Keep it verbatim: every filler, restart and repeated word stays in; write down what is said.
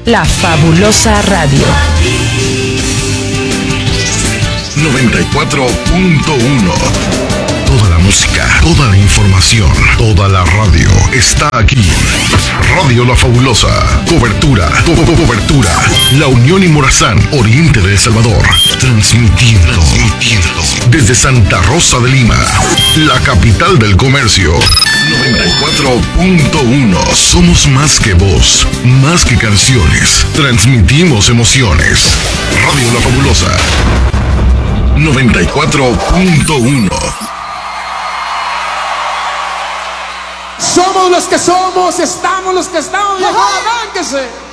La Fabulosa Radio. noventa y cuatro punto uno. Toda la música, toda la información, toda la radio está aquí. Radio La Fabulosa. Cobertura, co co cobertura. La Unión y Morazán, oriente de El Salvador. Transmitiendo, transmitiendo desde Santa Rosa de Lima, la capital del comercio. noventa y cuatro punto uno. Somos más que voz, más que canciones. Transmitimos emociones. Radio La Fabulosa. noventa y cuatro punto uno. Somos los que somos, estamos los que estamos, viejo, arránquese.